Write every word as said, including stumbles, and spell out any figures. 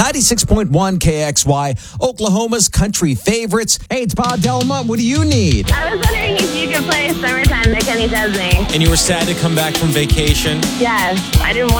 ninety-six point one K X Y, Oklahoma's country favorites. Hey, it's Bob Delma. What do you need? I was wondering if you could play Summertime by Kenny Chesney. And you were sad to come back from vacation? Yes, I didn't want